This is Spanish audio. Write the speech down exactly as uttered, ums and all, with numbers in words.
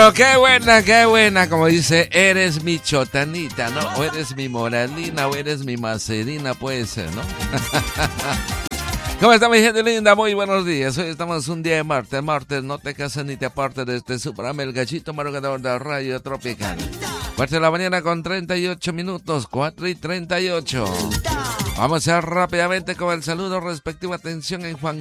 Pero qué buena, qué buena, como dice, eres mi chotanita, ¿no? O eres mi moralina, o eres mi macerina, puede ser, ¿no? ¿Cómo está mi gente linda? Muy buenos días. Hoy estamos un día de martes. Martes, no te cases ni te apartes de este su programa, El Gallito Madrugador de Radio Tropical. Cuarto de la mañana con treinta y ocho minutos, cuatro y treinta y ocho. Vamos a ir rápidamente con el saludo respectivo. Atención en Juan